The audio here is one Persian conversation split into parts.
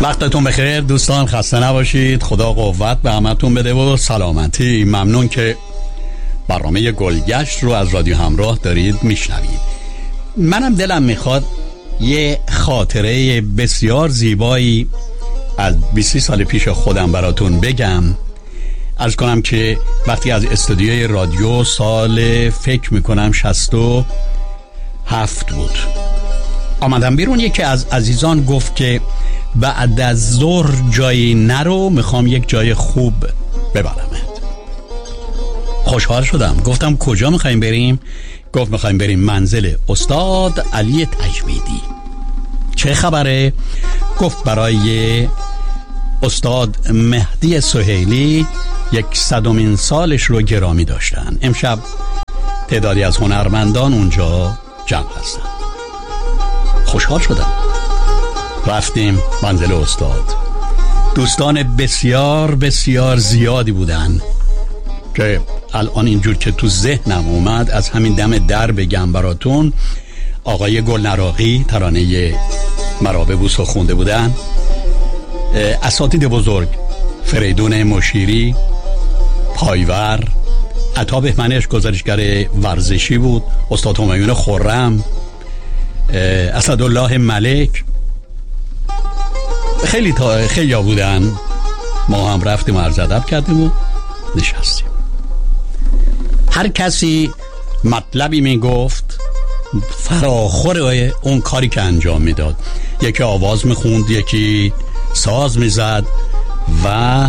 وقتتون بخیر دوستان، خسته نباشید. خدا قوت به همتون بده و سلامتی. ممنون که برنامه گلگشت رو از رادیو همراه دارید میشنوید. منم دلم میخواد یه خاطره بسیار زیبایی از 20 سال پیش خودم براتون بگم. عرض کنم که وقتی از استودیوی رادیو سال فکر میکنم 67 بود آمدم بیرون، یکی از عزیزان گفت که بعد از ظهر جایی نرو، میخوام یک جای خوب ببرمت. خوشحال شدم، گفتم کجا میخوایم بریم؟ گفت میخوایم بریم منزل استاد علی تجویدی. چه خبره؟ گفت برای استاد مهدی سهیلی 100مین سالش رو گرامی داشتن. امشب تعدادی از هنرمندان اونجا جمع هستن. خوشحال شدم، رفتیم منزل استاد. دوستان بسیار بسیار زیادی بودن که الان اینجور که تو ذهنم اومد از همین دم در بگم براتون. آقای گلنراقی ترانه مرا بوس خونده بودن، اساتید بزرگ فریدون مشیری، پایور، عطا بهمنش گزارشگر ورزشی بود، استاد همایون خرم، اسدالله ملک، خیلی بودن. ما هم رفتیم و عرض ادب کردیم و نشستیم. هر کسی مطلبی میگفت فراخور اون کاری که انجام میداد. یکی آواز میخوند، یکی ساز میزد و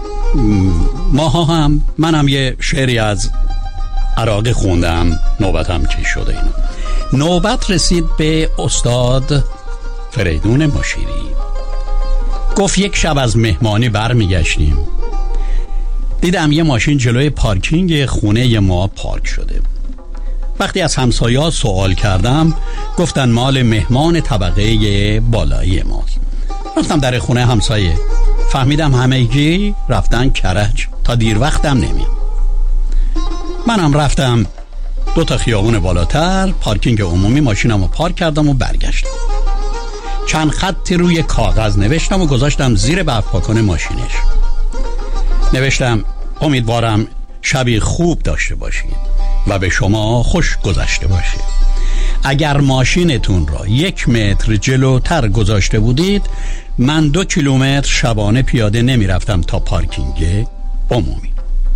منم یه شعری از عراقی خوندم. نوبتم که شده اینو. نوبت رسید به استاد فریدون مشیری. گفت یک شب از مهمانی برمیگشتیم، دیدم یه ماشین جلوی پارکینگ خونه ما پارک شده. وقتی از همسایه‌ها سوال کردم گفتن مال مهمان طبقه بالایی ماست. رفتم در خونه همسایه، فهمیدم همگی رفتن کرج تا دیر وقتم نمیم. منم رفتم 2 خیابون بالاتر پارکینگ عمومی ماشینمو پارک کردم و برگشتم. چند خطی روی کاغذ نوشتم و گذاشتم زیر برف پاکن ماشینش. نوشتم امیدوارم شبی خوب داشته باشید و به شما خوش گذشته باشه. اگر ماشینتون را 1 متر جلوتر گذاشته بودید من 2 کیلومتر شبانه پیاده نمی رفتم تا پارکینگ عمومی.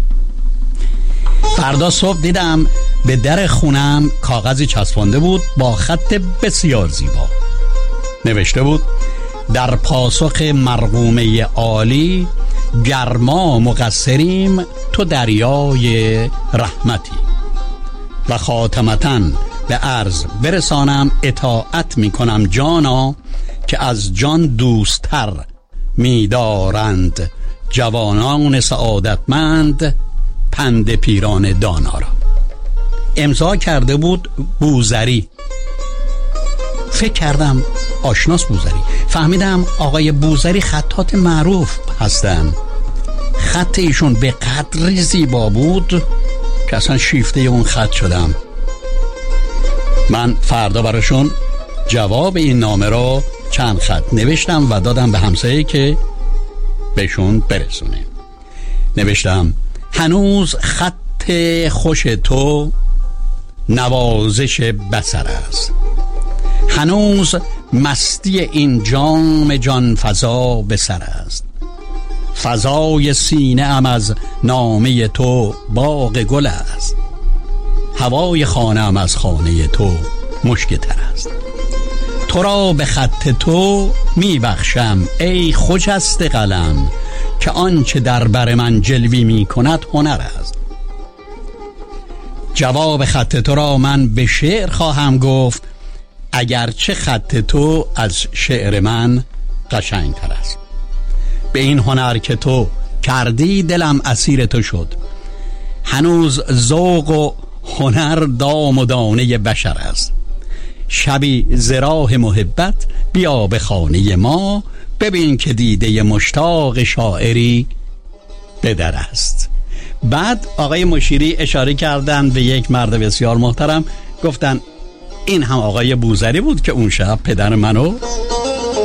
فردا صبح دیدم به در خونم کاغذی چسبانده بود با خط بسیار زیبا. نوشته بود در پاسخ مرقومه عالی گرما مقصریم تو دریای رحمتی و خاتمتاً به عرض برسانم اطاعت می کنم جانا که از جان دوستر می دارند جوانان سعادتمند پند پیران دانا را. امضا کرده بود بوزری. فکر کردم آشناس بوزری. فهمیدم آقای بوزری خطاط معروف هستن. خط ایشون به قدری زیبا بود که اصلا شیفته اون خط شدم. من فردا براشون جواب این نامه رو چند خط نوشتم و دادم به همسایه که بهشون برسونه. نوشتم هنوز خط خوش تو نوازش بصر است، هنوز مستی این جام جان فضا به سر است، فضای سینه ام از نامه تو باغ گل است، هوای خانه ام از خانه تو مشک تر است. تو را به خط تو می بخشم ای خجست قلم که آنچه در بر من جلوی می کند هنر است. جواب خط تو را من به شعر خواهم گفت اگرچه خط تو از شعر من قشنگ تر است. به این هنر که تو کردی دلم اسیر تو شد، هنوز ذوق و هنر دام و دانه بشر است. شبی ز راه محبت بیا به خانه ما، ببین که دیده مشتاق شاعری به در است. بعد آقای مشیری اشاره کردن به یک مرد بسیار محترم، گفتن این هم آقای بوزری بود که اون شب پدر منو